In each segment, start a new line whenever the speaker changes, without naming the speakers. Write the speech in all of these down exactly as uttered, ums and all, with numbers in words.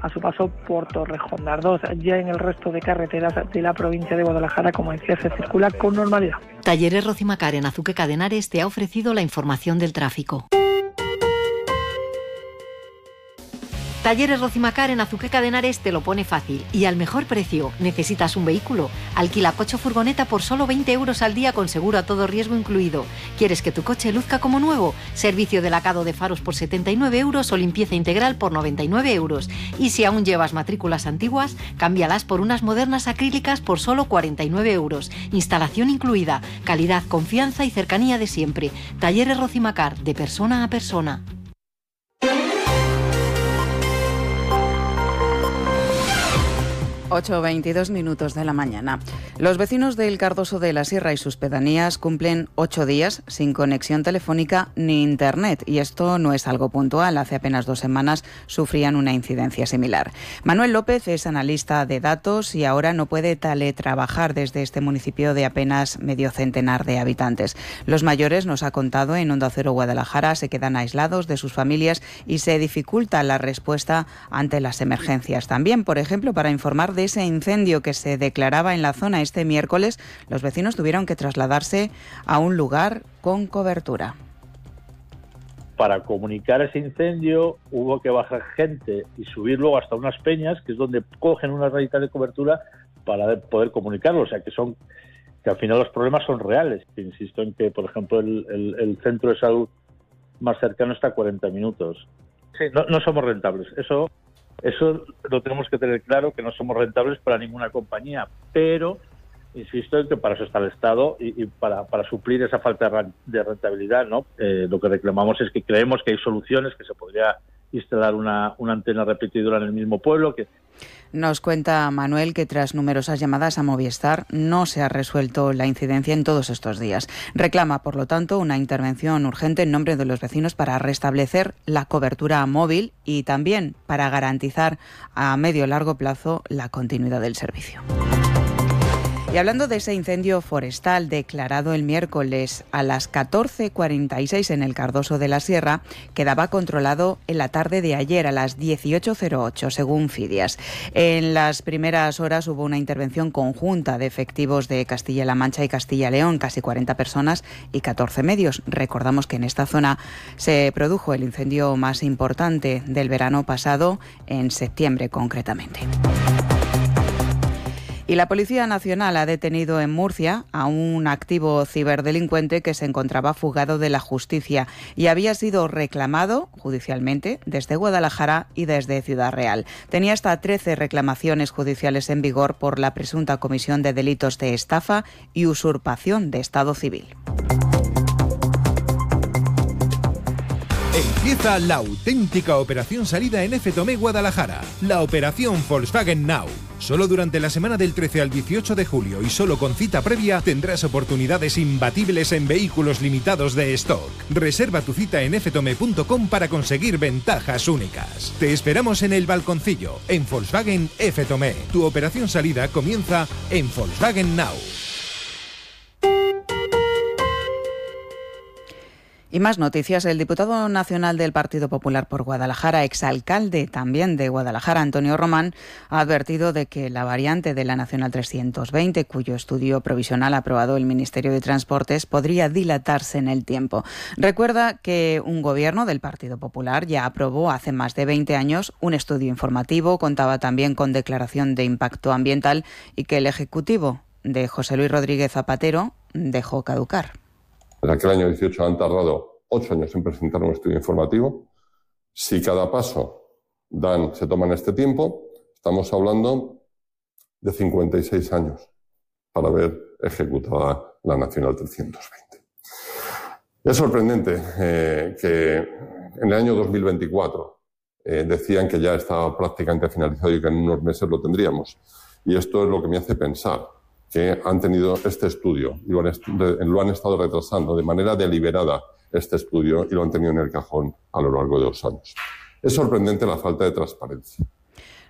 a su paso por Torrejón de Ardoz. Ya en el resto de carreteras de la provincia de Guadalajara, como decía, se circula con normalidad.
Talleres Rocimacar en Azuque Cadenares te ha ofrecido la información del tráfico. Talleres Rocimacar en Azuque Cadenares te lo pone fácil y al mejor precio. ¿Necesitas un vehículo? Alquila coche o furgoneta por solo veinte euros al día con seguro a todo riesgo incluido. ¿Quieres que tu coche luzca como nuevo? Servicio de lavado de faros por setenta y nueve euros o limpieza integral por noventa y nueve euros. Y si aún llevas matrículas antiguas, cámbialas por unas modernas acrílicas por solo cuarenta y nueve euros. Instalación incluida. Calidad, confianza y cercanía de siempre. Talleres Rocimacar, de persona a persona.
ocho veintidós minutos de la mañana. Los vecinos del Cardoso de la Sierra y sus pedanías cumplen ocho días sin conexión telefónica ni internet, y esto no es algo puntual. Hace apenas dos semanas sufrían una incidencia similar. Manuel López es analista de datos y ahora no puede teletrabajar desde este municipio de apenas medio centenar de habitantes. Los mayores, nos ha contado en Onda Cero Guadalajara, se quedan aislados de sus familias y se dificulta la respuesta ante las emergencias. También, por ejemplo, para informar de ese incendio que se declaraba en la zona este miércoles, los vecinos tuvieron que trasladarse a un lugar con cobertura.
Para comunicar ese incendio hubo que bajar gente y subir luego hasta unas peñas, que es donde cogen unas rayitas de cobertura para poder comunicarlo. O sea, que son que al final los problemas son reales. Insisto en que, por ejemplo, el, el, el centro de salud más cercano está a cuarenta minutos. Sí, no, no somos rentables. Eso... Eso lo tenemos que tener claro, que no somos rentables para ninguna compañía, pero insisto en que para eso está el Estado y, y para, para suplir esa falta de rentabilidad, ¿no? Eh, lo que reclamamos es que creemos que hay soluciones, que se podría instalar una, una antena repetidora en el mismo pueblo. Que
Nos cuenta Manuel que tras numerosas llamadas a Movistar no se ha resuelto la incidencia en todos estos días. Reclama, por lo tanto, una intervención urgente en nombre de los vecinos para restablecer la cobertura móvil y también para garantizar a medio y largo plazo la continuidad del servicio. Y hablando de ese incendio forestal declarado el miércoles a las catorce cuarenta y seis en el Cardoso de la Sierra, quedaba controlado en la tarde de ayer a las dieciocho cero ocho, según Fidias. En las primeras horas hubo una intervención conjunta de efectivos de Castilla-La Mancha y Castilla-León, casi cuarenta personas y catorce medios. Recordamos que en esta zona se produjo el incendio más importante del verano pasado, en septiembre concretamente. Y la Policía Nacional ha detenido en Murcia a un activo ciberdelincuente que se encontraba fugado de la justicia y había sido reclamado judicialmente desde Guadalajara y desde Ciudad Real. Tenía hasta trece reclamaciones judiciales en vigor por la presunta comisión de delitos de estafa y usurpación de estado civil.
Empieza la auténtica operación salida en F Tomé Guadalajara, la operación Volkswagen Now. Solo durante la semana del trece al dieciocho de julio y solo con cita previa tendrás oportunidades imbatibles en vehículos limitados de stock. Reserva tu cita en f tome punto com para conseguir ventajas únicas. Te esperamos en el balconcillo, en Volkswagen F Tomé. Tu operación salida comienza en Volkswagen Now.
Y más noticias. El diputado nacional del Partido Popular por Guadalajara, exalcalde también de Guadalajara, Antonio Román, ha advertido de que la variante de la Nacional trescientos veinte, cuyo estudio provisional ha aprobado el Ministerio de Transportes, podría dilatarse en el tiempo. Recuerda que un gobierno del Partido Popular ya aprobó hace más de veinte años un estudio informativo, contaba también con declaración de impacto ambiental y que el Ejecutivo de José Luis Rodríguez Zapatero dejó caducar.
En aquel año dieciocho han tardado ocho años en presentar un estudio informativo. Si cada paso dan, se toman este tiempo, estamos hablando de cincuenta y seis años para ver ejecutada la Nacional trescientos veinte. Es sorprendente eh, que en el año dos mil veinticuatro eh, decían que ya estaba prácticamente finalizado y que en unos meses lo tendríamos. Y esto es lo que me hace pensar que han tenido este estudio y lo han, lo han estado retrasando de manera deliberada este estudio y lo han tenido en el cajón a lo largo de dos años. Es sorprendente la falta de transparencia.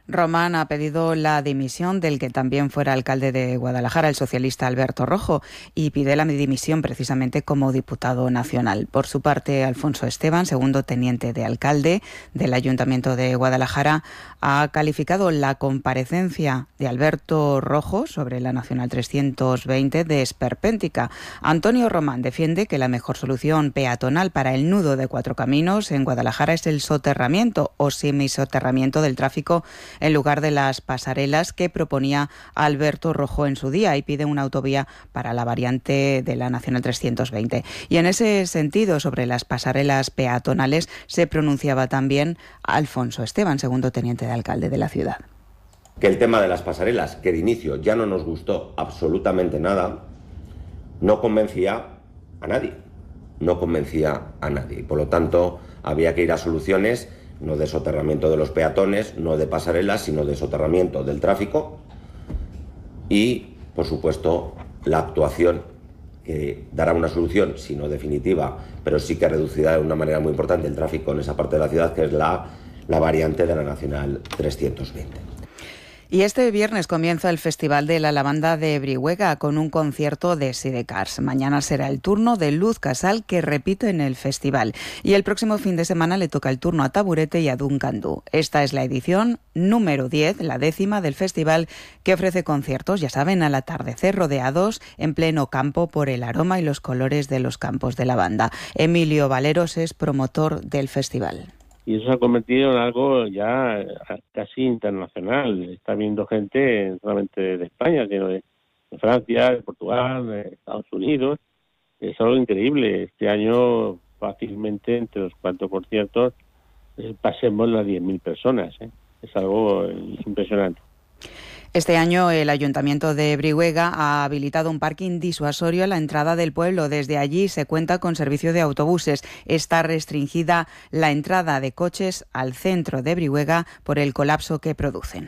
Román ha pedido la dimisión del que también fuera alcalde de Guadalajara, el socialista Alberto Rojo, y pide la dimisión precisamente como diputado nacional. Por su parte, Alfonso Esteban, segundo teniente de alcalde del Ayuntamiento de Guadalajara, ha calificado la comparecencia de Alberto Rojo sobre la Nacional trescientos veinte de esperpéntica. Antonio Román defiende que la mejor solución peatonal para el nudo de Cuatro Caminos en Guadalajara es el soterramiento o semisoterramiento del tráfico en lugar de las pasarelas que proponía Alberto Rojo en su día, y pide una autovía para la variante de la Nacional trescientos veinte. Y en ese sentido, sobre las pasarelas peatonales, se pronunciaba también Alfonso Esteban, segundo teniente de alcalde de la ciudad.
Que el tema de las pasarelas, que de inicio ya no nos gustó absolutamente nada, no convencía a nadie, no convencía a nadie. Y por lo tanto, había que ir a soluciones no de soterramiento de los peatones, no de pasarelas, sino de soterramiento del tráfico y, por supuesto, la actuación que dará una solución, si no definitiva, pero sí que reducirá de una manera muy importante el tráfico en esa parte de la ciudad, que es la, la variante de la Nacional trescientos veinte.
Y este viernes comienza el Festival de la Lavanda de Brihuega con un concierto de Sidecars. Mañana será el turno de Luz Casal, que repite en el festival. Y el próximo fin de semana le toca el turno a Taburete y a Duncan Du. Esta es la edición número diez, la décima del festival, que ofrece conciertos, ya saben, al atardecer, rodeados en pleno campo por el aroma y los colores de los campos de lavanda. Emilio Valeros es promotor del festival.
Y eso se ha convertido en algo ya casi internacional. Está viendo gente no solamente de España, sino de Francia, de Portugal, de Estados Unidos. Es algo increíble. Este año fácilmente entre los cuatro conciertos eh, pasemos las diez mil personas. ¿eh? Es algo impresionante.
Este año el Ayuntamiento de Brihuega ha habilitado un parking disuasorio a la entrada del pueblo. Desde allí se cuenta con servicio de autobuses. Está restringida la entrada de coches al centro de Brihuega por el colapso que producen.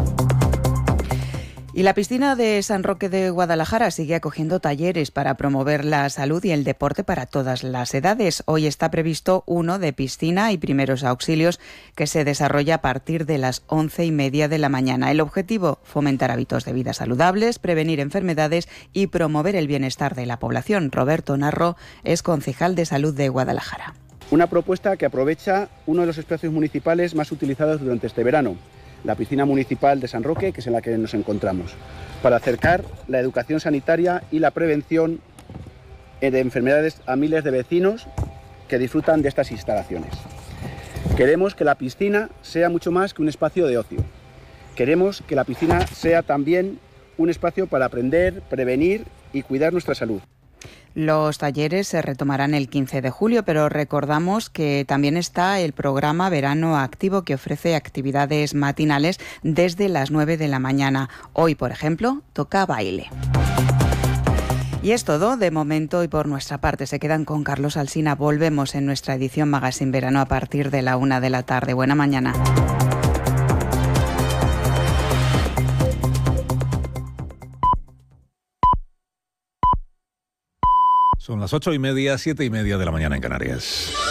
Y la piscina de San Roque de Guadalajara sigue acogiendo talleres para promover la salud y el deporte para todas las edades. Hoy está previsto uno de piscina y primeros auxilios que se desarrolla a partir de las once y media de la mañana. El objetivo, fomentar hábitos de vida saludables, prevenir enfermedades y promover el bienestar de la población. Roberto Narro es concejal de salud de Guadalajara.
Una propuesta que aprovecha uno de los espacios municipales más utilizados durante este verano, la piscina municipal de San Roque, que es en la que nos encontramos, para acercar la educación sanitaria y la prevención de enfermedades a miles de vecinos que disfrutan de estas instalaciones. Queremos que la piscina sea mucho más que un espacio de ocio. Queremos que la piscina sea también un espacio para aprender, prevenir y cuidar nuestra salud.
Los talleres se retomarán el quince de julio, pero recordamos que también está el programa Verano Activo, que ofrece actividades matinales desde las nueve de la mañana. Hoy, por ejemplo, toca baile. Y es todo de momento, y por nuestra parte se quedan con Carlos Alsina. Volvemos en nuestra edición Magazine Verano a partir de la una de la tarde. Buena mañana.
Son las ocho y media, siete y media de la mañana en Canarias.